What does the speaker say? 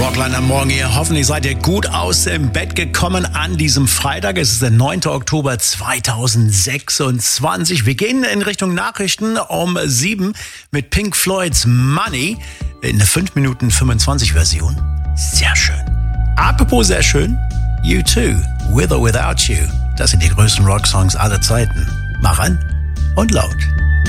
Rockland am Morgen hier. Hoffentlich seid ihr gut aus dem Bett gekommen an diesem Freitag. Es ist der 9. Oktober 2026. Wir gehen in Richtung Nachrichten um 7 mit Pink Floyds Money in der 5 Minuten 25 Version. Sehr schön. Apropos sehr schön, U2, With or Without You. Das sind die größten Rocksongs aller Zeiten. Mach an und laut.